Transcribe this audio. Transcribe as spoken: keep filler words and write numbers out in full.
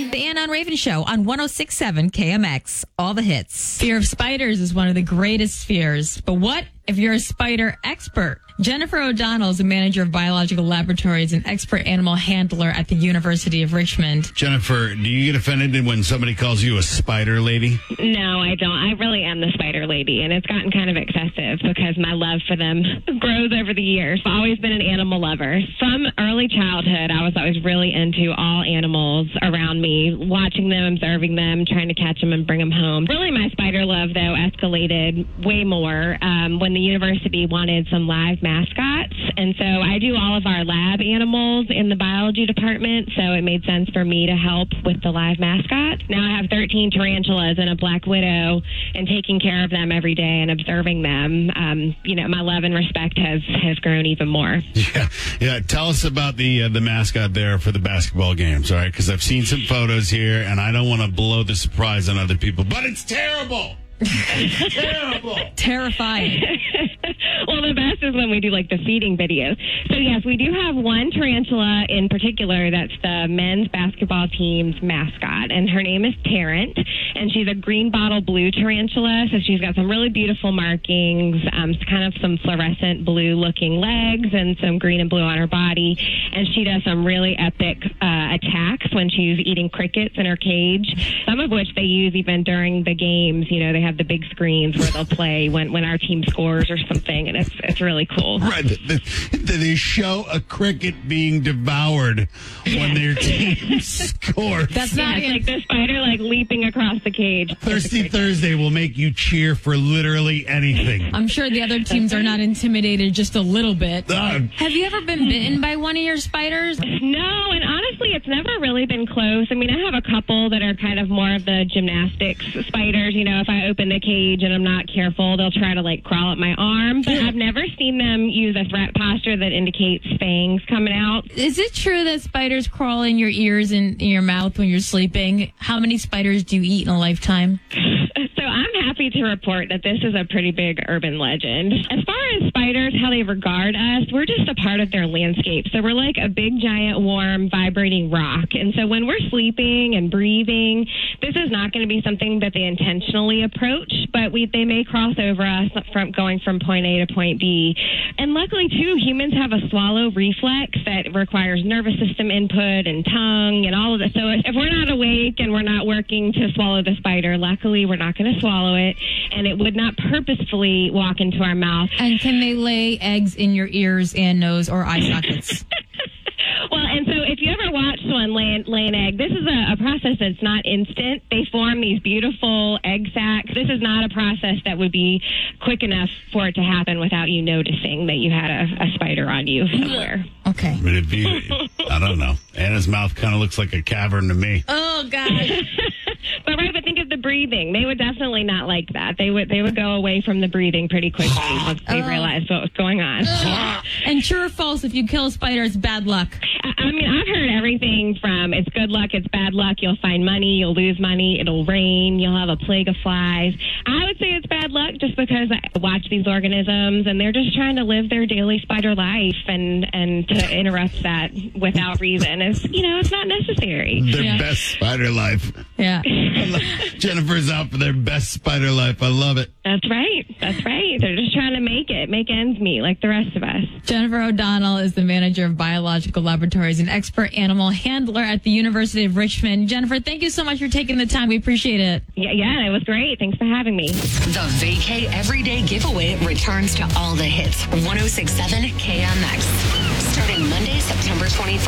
me. The Anna and Raven Show on one oh six point seven K M X. All the hits. Fear of spiders is one of the greatest fears. But what if you're a spider expert? Jennifer O'Donnell is a manager of biological laboratories and expert animal handler at the University of Richmond. Jennifer, do you get offended when somebody calls you a spider lady? No, I don't. I really am the spider lady, and it's gotten kind of excessive because my love for them grows over the years. I've always been an animal lover. From early childhood, I was always really into all animals around me, watching them, observing them, trying to catch them and bring them home. Really, my spider love, though, escalated way more um, when the university wanted some live mascots. And so I do all of our lab animals in the biology department, so it made sense for me to help with the live mascots. Now I have thirteen tarantulas and a black widow, and taking care of them every day and observing them, um, you know, my love and respect has, has grown even more. Yeah, yeah. Tell us about the uh, the mascot there for the basketball games, all right? Because I've seen some photos here, and I don't want to blow the surprise on other people, but it's terrible. It's terrible. Terrifying. Well, the best is when we do like the feeding videos. So yes, we do have one tarantula in particular that's the men's basketball team's mascot, and her name is Tarrant, and she's a green bottle blue tarantula. So she's got some really beautiful markings, um, kind of some fluorescent blue looking legs, and some green and blue on her body. And she does some really epic uh, attacks when she's eating crickets in her cage. Some of which they use even during the games. You know, they have the big screens where they'll play when, when our team scores or something, and it's it's really cool. Right. They, they show a cricket being devoured when their team scores. That's Yeah, not it's in- like the spider like leaping across the cage. Thirsty Thursday will make you cheer for literally anything. I'm sure the other teams are not intimidated just a little bit. Uh, Have you ever been bitten by one of your spiders? No, and honestly, it's never really been close. I mean, I have a couple that are kind of more of the gymnastics spiders. You know, if I open the cage and I'm not careful, they'll try to like crawl up my arm. But I've never seen them use a threat posture that indicates fangs coming out. Is it true that spiders crawl in your ears and in your mouth when you're sleeping? How many spiders do you eat in a lifetime? So I'm happy to report that this is a pretty big urban legend. As far as spiders, how they regard us, we're just a part of their landscape. So we're like a big, giant, warm, vibrating rock. And so when we're sleeping and breathing, this is not going to be something that they intentionally approach, but we they may cross over us from going from point A to point B. And luckily, too, humans have a swallow reflex that requires nervous system input and tongue and all of this. So if we're not awake and we're not working to swallow the spider, luckily we're not going to swallow it, and it would not purposefully walk into our mouth. And can they lay eggs in your ears and nose or eye sockets? Well, and so if you ever watched one lay, lay an egg, this is a, a process that's not instant. They form these beautiful egg sacs. This is not a process that would be quick enough for it to happen without you noticing that you had a, a spider on you somewhere. Okay. but it'd be, I don't know. Anna's mouth kind of looks like a cavern to me. Oh, gosh. But right, but think of the breathing. They would definitely not like that. They would they would go away from the breathing pretty quickly once they Oh. realized what was going on. And true or false, if you kill a spider, it's bad luck. I I mean, I've heard everything from it's good luck, it's bad luck, you'll find money, you'll lose money, it'll rain, you'll have a plague of flies. I would say it's bad luck just because I watch these organisms and they're just trying to live their daily spider life, and, and to interrupt that without reason is, you know, it's not necessary. Their Yeah. best spider life. Yeah. Jennifer's out for their best spider life. I love it. That's right. That's right. They're just trying to make it, make ends meet like the rest of us. Jennifer O'Donnell is the manager of biological laboratories and expert animal handler at the University of Richmond. Jennifer, thank you so much for taking the time. We appreciate it. Yeah, yeah, it was great. Thanks for having me. The Vacay Everyday Giveaway returns to all the hits. one oh six point seven K M X. Starting Monday, September twenty-first.